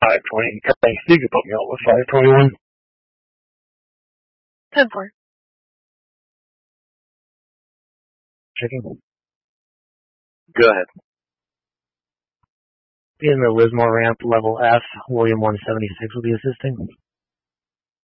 520. Thanks. You can put me out with 521. 10-4. Checking. Go ahead. In the Lismore ramp, level F, William 176 will be assisting.